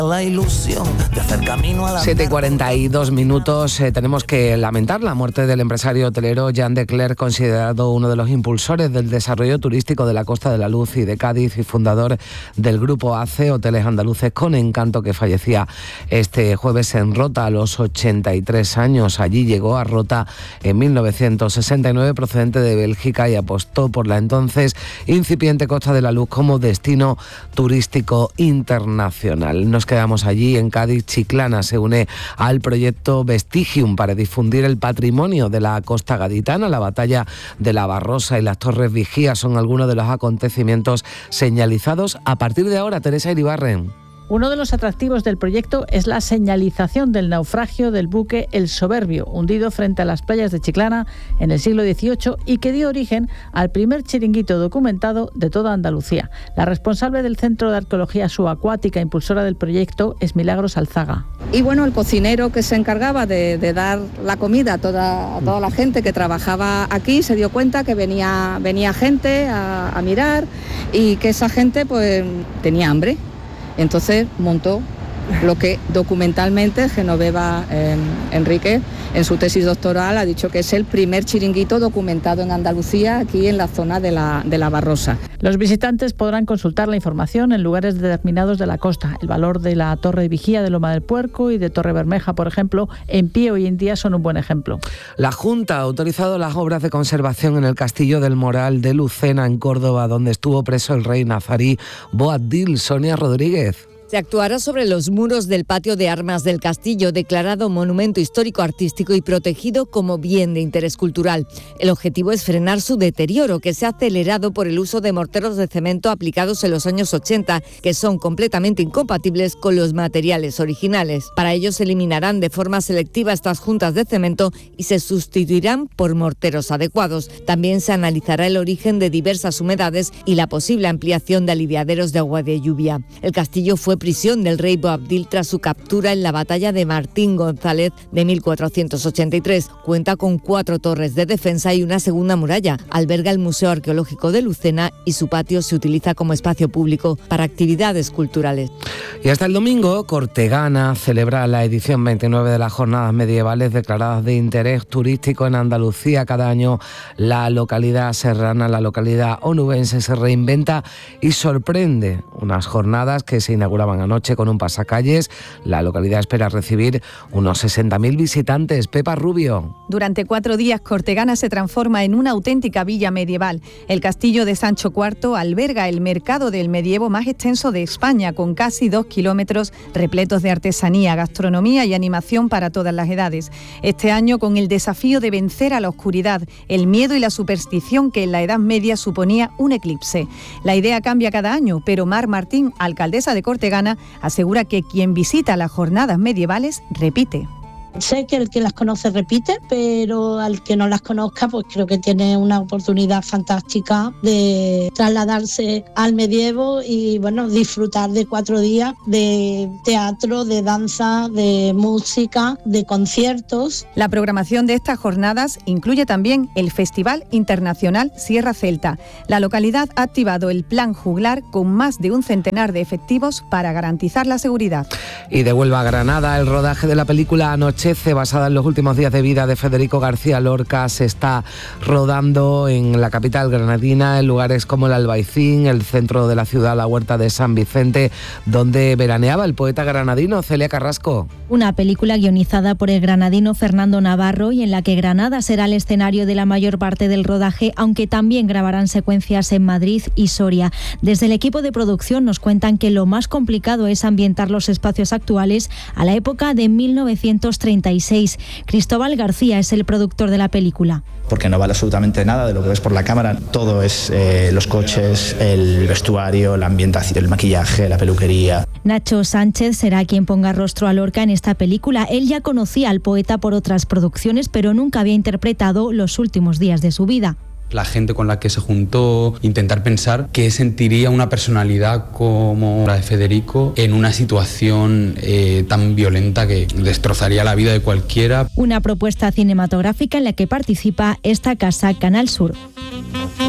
La ilusión de hacer camino a la 7:42. Tenemos que lamentar la muerte del empresario hotelero Jean de Clercq, considerado uno de los impulsores del desarrollo turístico de la Costa de la Luz y de Cádiz y fundador del grupo ACE, Hoteles Andaluces con Encanto, que fallecía este jueves en Rota a los 83 años. Allí llegó a Rota en 1969 procedente de Bélgica y apostó por la entonces incipiente Costa de la Luz como destino turístico internacional. Nos quedamos allí en Cádiz. Chiclana se une al proyecto Vestigium para difundir el patrimonio de la costa gaditana. La batalla de la Barrosa y las Torres Vigía son algunos de los acontecimientos señalizados a partir de ahora. Teresa Iribarren. Uno de los atractivos del proyecto es la señalización del naufragio del buque El Soberbio, hundido frente a las playas de Chiclana en el siglo XVIII y que dio origen al primer chiringuito documentado de toda Andalucía. La responsable del Centro de Arqueología Subacuática, impulsora del proyecto, es Milagros Alzaga. Y bueno, el cocinero que se encargaba de dar la comida a toda la gente que trabajaba aquí se dio cuenta que venía gente a mirar y que esa gente pues tenía hambre. Entonces montó lo que documentalmente Genoveva Enrique en su tesis doctoral ha dicho que es el primer chiringuito documentado en Andalucía, aquí en la zona de la Barrosa. Los visitantes podrán consultar la información en lugares determinados de la costa. El valor de la Torre Vigía de Loma del Puerco y de Torre Bermeja, por ejemplo, en pie hoy en día son un buen ejemplo. La Junta ha autorizado las obras de conservación en el Castillo del Moral de Lucena, en Córdoba, donde estuvo preso el rey nazarí Boabdil. Sonia Rodríguez. Se actuará sobre los muros del patio de armas del castillo, declarado monumento histórico artístico y protegido como bien de interés cultural. El objetivo es frenar su deterioro, que se ha acelerado por el uso de morteros de cemento aplicados en los años 80, que son completamente incompatibles con los materiales originales. Para ello se eliminarán de forma selectiva estas juntas de cemento y se sustituirán por morteros adecuados. También se analizará el origen de diversas humedades y la posible ampliación de aliviaderos de agua de lluvia. El castillo fue prisión del rey Boabdil tras su captura en la batalla de Martín González de 1483. Cuenta con 4 torres de defensa y una segunda muralla. Alberga el Museo Arqueológico de Lucena y su patio se utiliza como espacio público para actividades culturales. Y hasta el domingo, Cortegana celebra la edición 29 de las jornadas medievales declaradas de interés turístico en Andalucía. Cada año la localidad serrana, la localidad onubense se reinventa y sorprende. Unas jornadas que se inauguraban anoche con un pasacalles. La localidad espera recibir unos 60.000 visitantes. Pepa Rubio. Durante 4 días, Cortegana se transforma en una auténtica villa medieval. El castillo de Sancho IV alberga el mercado del medievo más extenso de España, con casi 2 kilómetros repletos de artesanía, gastronomía y animación para todas las edades. Este año, con el desafío de vencer a la oscuridad, el miedo y la superstición que en la Edad Media suponía un eclipse. La idea cambia cada año, pero Mar Martín, alcaldesa de Cortegana, asegura que quien visita las jornadas medievales repite. Sé que el que las conoce repite, pero al que no las conozca, pues creo que tiene una oportunidad fantástica de trasladarse al medievo y bueno, disfrutar de 4 días de teatro, de danza, de música, de conciertos. La programación de estas jornadas incluye también el Festival Internacional Sierra Celta. La localidad ha activado el Plan Juglar con más de un centenar de efectivos para garantizar la seguridad. Y de Huelva a Granada, el rodaje de la película Anochece, basada en los últimos días de vida de Federico García Lorca, se está rodando en la capital granadina, en lugares como el Albaicín, el centro de la ciudad, la Huerta de San Vicente, donde veraneaba el poeta granadino Celia Carrasco. Una película guionizada por el granadino Fernando Navarro y en la que Granada será el escenario de la mayor parte del rodaje, aunque también grabarán secuencias en Madrid y Soria. Desde el equipo de producción nos cuentan que lo más complicado es ambientar los espacios actuales a la época de 1936. Cristóbal García es el productor de la película. Porque no vale absolutamente nada de lo que ves por la cámara. Todo es los coches, el vestuario, la ambientación, el maquillaje, la peluquería. Nacho Sánchez será quien ponga rostro a Lorca en esta película. Él ya conocía al poeta por otras producciones, pero nunca había interpretado los últimos días de su vida. La gente con la que se juntó, intentar pensar qué sentiría una personalidad como la de Federico en una situación tan violenta que destrozaría la vida de cualquiera. Una propuesta cinematográfica en la que participa esta casa Canal Sur.